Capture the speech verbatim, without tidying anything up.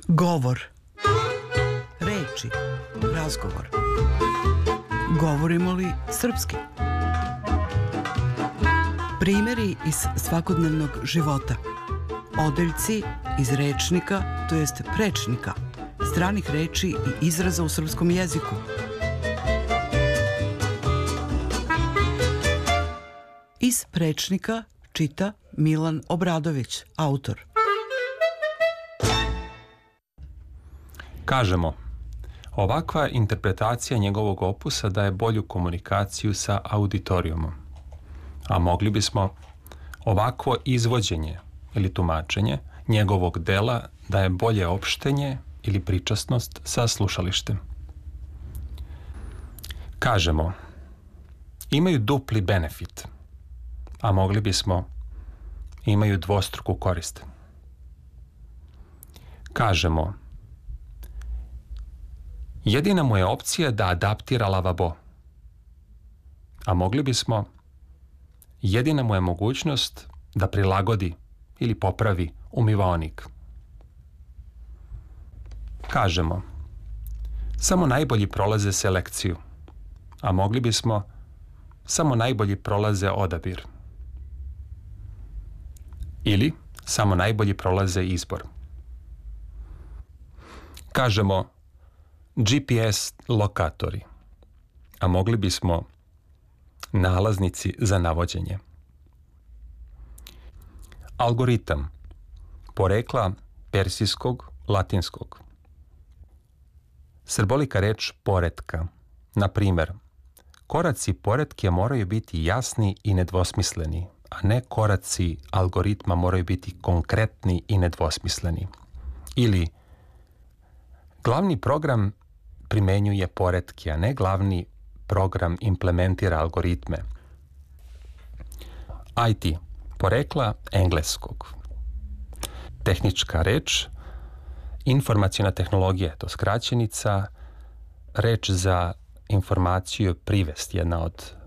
Govor. Reči. Razgovor. Govorimo li srpski? Primjeri iz svakodnevnog života. Odeljci iz rečnika, to jest prečnika, stranih reči i izraza u srpskom jeziku. Iz prečnika čita Milan Obradović, autor. Kažemo, ovakva interpretacija njegovog opusa daje bolju komunikaciju sa auditorijumom. A mogli bismo ovakvo izvođenje ili tumačenje njegovog dela daje bolje opštenje ili pričasnost sa slušalištem. Kažemo, imaju dupli benefit, a mogli bismo imaju dvostruku korist. Kažemo, jedina mu je opcija da adaptira lavabo, a mogli bismo jedina mu je mogućnost da prilagodi ili popravi umivaonik. Kažemo, samo najbolji prolaze selekciju, a mogli bismo samo najbolji prolaze odabir. Ili samo najbolji prolaze izbor. Kažemo, G P S lokatori, a mogli bismo nalaznici za navođenje. Algoritam, porekla persijskog, latinskog. Srbolika reč poretka. Na primer, koraci poretke moraju biti jasni i nedvosmisleni, a ne koraci algoritma moraju biti konkretni i nedvosmisleni. Ili, glavni program primenjuje poretke, a ne glavni program implementira algoritme. I T, porekla engleskog. Tehnička reč, informacijna tehnologija, to skraćenica, reč za informaciju, privest, jedna od